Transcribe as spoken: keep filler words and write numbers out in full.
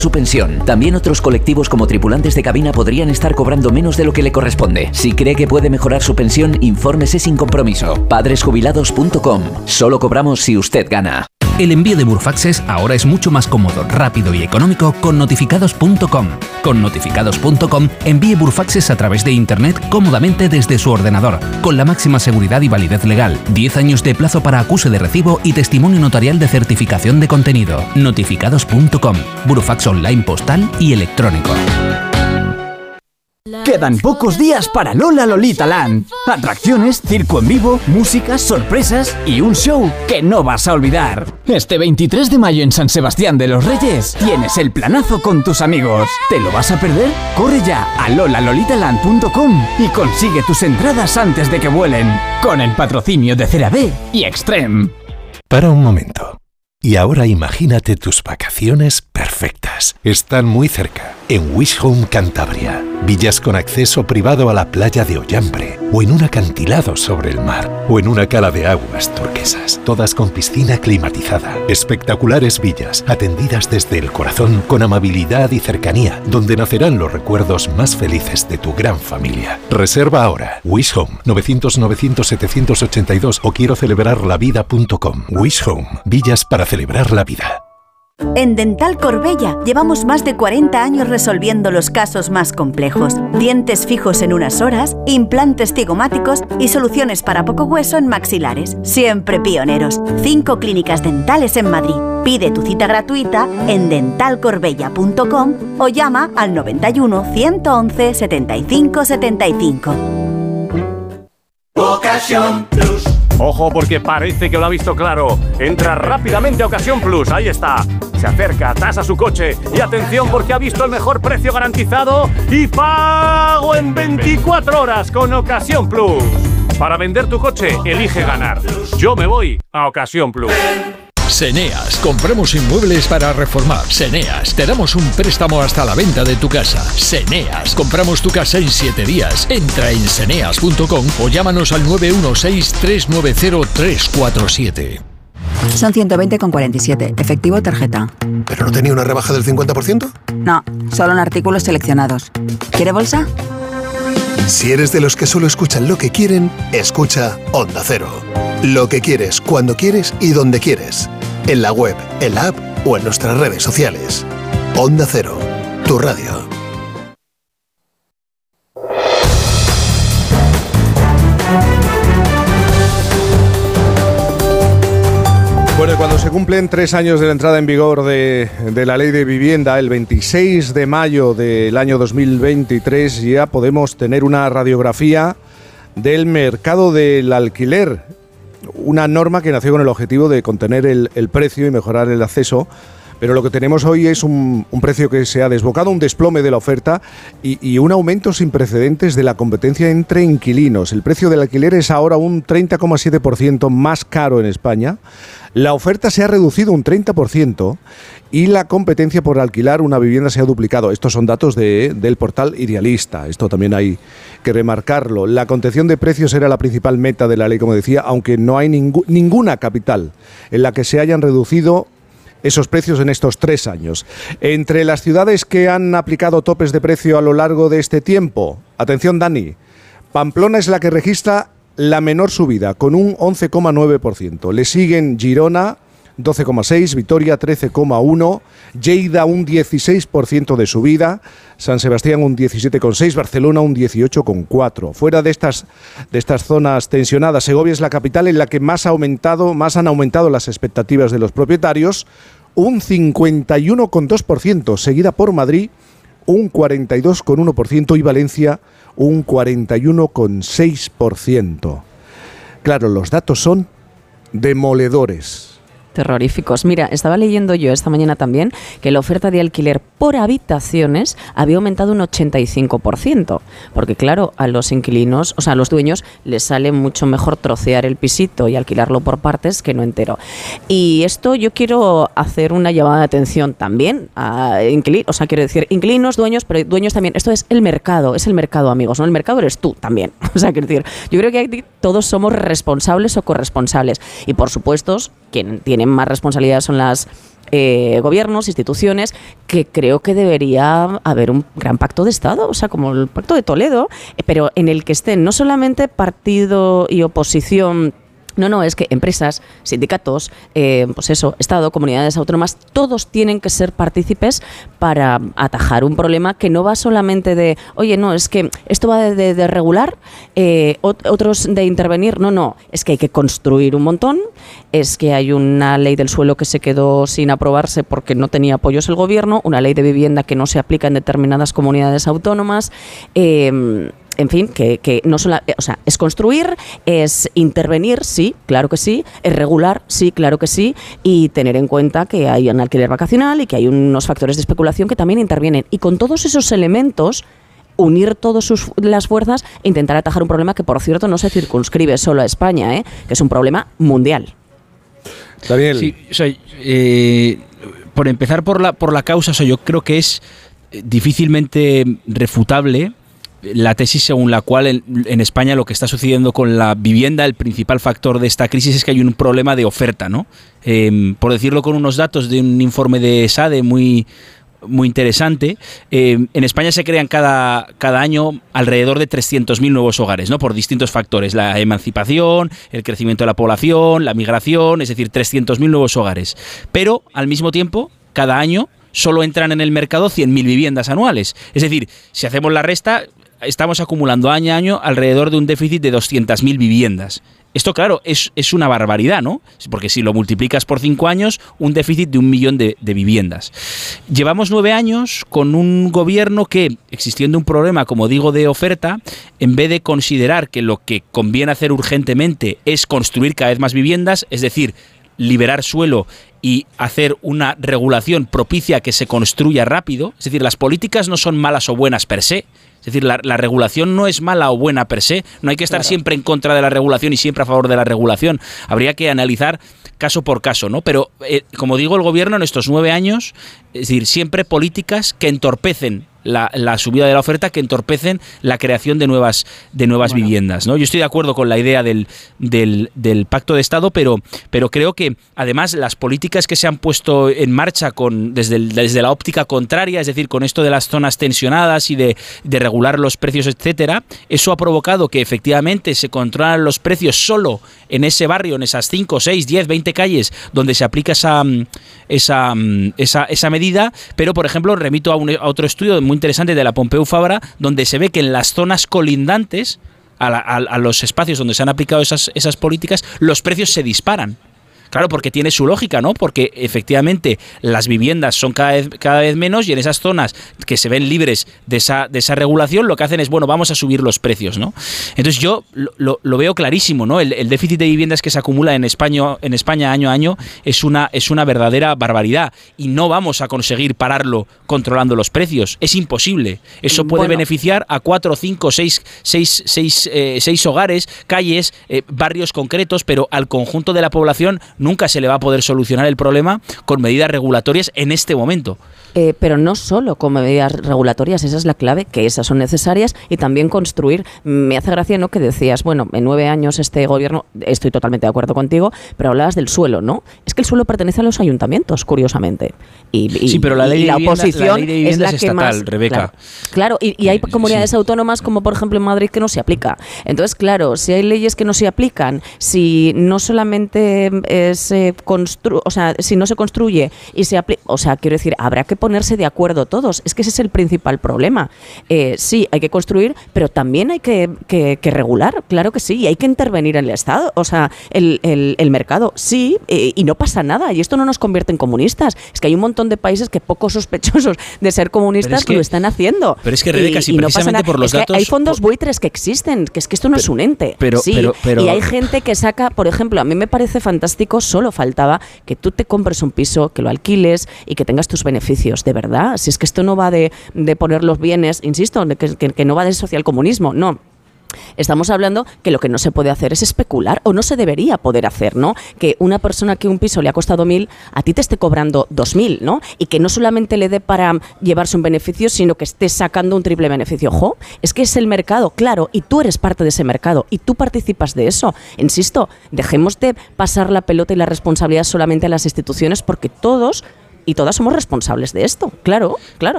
su pensión. También otros colectivos como tripulantes de cabina podrían estar cobrando menos de lo que le corresponde. Si cree que puede mejorar su pensión, infórmese sin compromiso. padres jubilados punto com. Solo cobramos si usted gana. El envío de Burfaxes ahora es mucho más cómodo, rápido y económico con notificados punto com. Con notificados punto com envíe Burfaxes a través de Internet cómodamente desde su ordenador, con la máxima seguridad y validez legal, diez años de plazo para acuse de recibo y testimonio notarial de certificación de contenido. notificados punto com. Burfax online postal y electrónico. Quedan pocos días para Lola Lolita Land. Atracciones, circo en vivo, música, sorpresas y un show que no vas a olvidar. Este veintitrés de mayo en San Sebastián de los Reyes tienes el planazo con tus amigos. ¿Te lo vas a perder? Corre ya a lola lolita land punto com y consigue tus entradas antes de que vuelen. Con el patrocinio de CeraVe y Extreme. Para un momento. Y ahora imagínate tus vacaciones perfectas. Están muy cerca, en Wish Home Cantabria. Villas con acceso privado a la playa de Ollambre, o en un acantilado sobre el mar, o en una cala de aguas turquesas, todas con piscina climatizada. Espectaculares villas, atendidas desde el corazón con amabilidad y cercanía, donde nacerán los recuerdos más felices de tu gran familia. Reserva ahora. Wish Home, novecientos novecientos setecientos ochenta y dos o quiero celebrar la vida punto com. Wish Home, villas para celebrar la vida. En Dental Corbella llevamos más de cuarenta años resolviendo los casos más complejos. Dientes fijos en unas horas, implantes cigomáticos y soluciones para poco hueso en maxilares. Siempre pioneros. Cinco clínicas dentales en Madrid. Pide tu cita gratuita en dental corbella punto com o llama al noventa y uno, ciento once, setenta y cinco setenta y cinco. Ocasión Plus. Ojo, porque parece que lo ha visto claro. Entra rápidamente a Ocasión Plus, ahí está. Se acerca, tasa su coche y atención porque ha visto el mejor precio garantizado y pago en veinticuatro horas con Ocasión Plus. Para vender tu coche, elige ganar. Yo me voy a Ocasión Plus. Seneas, compramos inmuebles para reformar. Seneas, te damos un préstamo hasta la venta de tu casa. Seneas, compramos tu casa en siete días. Entra en seneas punto com o llámanos al nueve uno seis, tres nueve cero, tres cuatro siete. Son ciento veinte con cuarenta y siete, efectivo o tarjeta. ¿Pero no tenía una rebaja del cincuenta por ciento? No, solo en artículos seleccionados. ¿Quiere bolsa? Si eres de los que solo escuchan lo que quieren, escucha Onda Cero. Lo que quieres, cuando quieres y donde quieres. En la web, en la app o en nuestras redes sociales. Onda Cero, tu radio. Bueno, cuando se cumplen tres años de la entrada en vigor de, de la Ley de Vivienda, el veintiséis de mayo del año dos mil veintitrés, ya podemos tener una radiografía del mercado del alquiler. Una norma que nació con el objetivo de contener el, el precio y mejorar el acceso, pero lo que tenemos hoy es un, un precio que se ha desbocado, un desplome de la oferta y, y un aumento sin precedentes de la competencia entre inquilinos. El precio del alquiler es ahora un treinta coma siete por ciento más caro en España. La oferta se ha reducido un treinta por ciento y la competencia por alquilar una vivienda se ha duplicado. Estos son datos de, del portal Idealista. Esto también hay que remarcarlo. La contención de precios era la principal meta de la ley, como decía, aunque no hay ningú, ninguna capital en la que se hayan reducido esos precios en estos tres años. Entre las ciudades que han aplicado topes de precio a lo largo de este tiempo, atención Dani, Pamplona es la que registra la menor subida, con un once coma nueve por ciento. Le siguen Girona, doce coma seis, Vitoria trece coma uno, Lleida un dieciséis por ciento de subida, San Sebastián un diecisiete coma seis, Barcelona un dieciocho coma cuatro. Fuera de estas, de estas zonas tensionadas, Segovia es la capital en la que más, ha aumentado, más han aumentado las expectativas de los propietarios, un cincuenta y uno coma dos por ciento, seguida por Madrid, un cuarenta y dos coma uno por ciento y Valencia un cuarenta y uno coma seis por ciento. Claro, los datos son demoledores. Terroríficos. Mira, estaba leyendo yo esta mañana también que la oferta de alquiler por habitaciones había aumentado un ochenta y cinco por ciento, porque claro, a los inquilinos, o sea, a los dueños les sale mucho mejor trocear el pisito y alquilarlo por partes que no entero. Y esto yo quiero hacer una llamada de atención también a inquilinos, o sea, quiero decir, inquilinos, dueños, pero dueños también. Esto es el mercado, es el mercado, amigos, ¿no? El mercado eres tú también. O sea, quiero decir, yo creo que aquí todos somos responsables o corresponsables. Y por supuesto, quien tiene más responsabilidad son las eh, gobiernos, instituciones, que creo que debería haber un gran pacto de Estado, o sea, como el Pacto de Toledo, eh, pero en el que estén no solamente partido y oposición. No, no, es que empresas, sindicatos, eh, pues eso, Estado, comunidades autónomas, todos tienen que ser partícipes para atajar un problema que no va solamente de, oye, no, es que esto va de, de, de regular, eh, otros de intervenir, no, no, es que hay que construir un montón, es que hay una ley del suelo que se quedó sin aprobarse porque no tenía apoyos el gobierno, una ley de vivienda que no se aplica en determinadas comunidades autónomas, eh, en fin, que, que no solo, o sea, es construir, es intervenir, sí, claro que sí, es regular, sí, claro que sí, y tener en cuenta que hay un alquiler vacacional y que hay unos factores de especulación que también intervienen. Y con todos esos elementos, unir todas sus, las fuerzas e intentar atajar un problema que, por cierto, no se circunscribe solo a España, ¿eh? Que es un problema mundial. Daniel. Sí, o sea, eh, por empezar por la, por la causa, o sea, yo creo que es difícilmente refutable la tesis según la cual en, en España lo que está sucediendo con la vivienda, el principal factor de esta crisis es que hay un problema de oferta, ¿no? Eh, por decirlo con unos datos de un informe de SADE muy, muy interesante, eh, en España se crean cada, cada año alrededor de trescientos mil nuevos hogares, ¿no? Por distintos factores, la emancipación, el crecimiento de la población, la migración, es decir, trescientos mil nuevos hogares. Pero, al mismo tiempo, cada año solo entran en el mercado cien mil viviendas anuales. Es decir, si hacemos la resta, estamos acumulando año a año alrededor de un déficit de doscientas mil viviendas. Esto, claro, es, es una barbaridad, ¿no? Porque si lo multiplicas por cinco años, un déficit de un millón de, de viviendas. Llevamos nueve años con un gobierno que, existiendo un problema, como digo, de oferta, en vez de considerar que lo que conviene hacer urgentemente es construir cada vez más viviendas, es decir, liberar suelo y hacer una regulación propicia a que se construya rápido, es decir, las políticas no son malas o buenas per se. Es decir, la, la regulación no es mala o buena per se. No hay que estar claro. siempre en contra de la regulación y siempre a favor de la regulación. Habría que analizar caso por caso, ¿no? Pero, eh, como digo, el gobierno en estos nueve años, es decir, siempre políticas que entorpecen la, la subida de la oferta, que entorpecen la creación de nuevas, de nuevas bueno. viviendas, ¿no? Yo estoy de acuerdo con la idea del, del, del Pacto de Estado, pero, pero creo que, además, las políticas que se han puesto en marcha con, desde, el, desde la óptica contraria, es decir, con esto de las zonas tensionadas y de, de regular los precios, etcétera, eso ha provocado que efectivamente se controlan los precios solo en ese barrio, en esas cinco, seis, diez, veinte calles donde se aplica esa, esa, esa, esa medida, pero, por ejemplo, remito a, un, a otro estudio muy interesante de la Pompeu Fabra, donde se ve que en las zonas colindantes a, la, a, a los espacios donde se han aplicado esas, esas políticas, los precios se disparan. Claro, porque tiene su lógica, ¿no? Porque efectivamente las viviendas son cada vez, cada vez menos y en esas zonas que se ven libres de esa, de esa regulación lo que hacen es, bueno, vamos a subir los precios, ¿no? Entonces yo lo, lo, lo veo clarísimo, ¿no? El, el déficit de viviendas que se acumula en España, en España año a año es una, es una verdadera barbaridad y no vamos a conseguir pararlo controlando los precios. Es imposible. Eso puede bueno. beneficiar a cuatro, cinco, seis, seis, seis, eh, seis hogares, calles, eh, barrios concretos, pero al conjunto de la población nunca se le va a poder solucionar el problema con medidas regulatorias en este momento. Eh, pero no solo con medidas regulatorias, esa es la clave, que esas son necesarias, y también construir. Me hace gracia, ¿no?, que decías, bueno, en nueve años este gobierno, estoy totalmente de acuerdo contigo, pero hablabas del suelo, ¿no? Es que el suelo pertenece a los ayuntamientos, curiosamente. Y, y, sí, pero la ley de la vivienda, oposición la ley de vivienda es la es que estatal, más, Rebeca. Claro, claro y, y hay comunidades sí. autónomas, como por ejemplo en Madrid, que no se aplica. Entonces, claro, si hay leyes que no se aplican, si no solamente eh, se construye, o sea, si no se construye y se aplica, o sea, quiero decir, habrá que ponerse de acuerdo todos. Es que ese es el principal problema. Eh, sí, hay que construir, pero también hay que, que, que regular, claro que sí, y hay que intervenir en el Estado, o sea, el, el, el mercado, sí, eh, y no pasa nada, y esto no nos convierte en comunistas. Es que hay un montón de países que poco sospechosos de ser comunistas es que, lo están haciendo. Pero es que, Rebeca, y, si y precisamente no por los es datos... Que hay fondos por... buitres que existen, que es que esto no pero, es un ente. Pero, sí, pero, pero, y hay gente que saca, por ejemplo, a mí me parece fantástico, solo faltaba que tú te compres un piso, que lo alquiles y que tengas tus beneficios, de verdad. Si es que esto no va de, de poner los bienes, insisto, de que, que, que no va del socialcomunismo, no. Estamos hablando que lo que no se puede hacer es especular, o no se debería poder hacer, ¿no? Que una persona que un piso le ha costado mil, a ti te esté cobrando dos mil, ¿no? Y que no solamente le dé para llevarse un beneficio, sino que esté sacando un triple beneficio. ¡Ojo! Es que es el mercado, claro, y tú eres parte de ese mercado, y tú participas de eso. Insisto, dejemos de pasar la pelota y la responsabilidad solamente a las instituciones, porque todos y todas somos responsables de esto, claro, claro.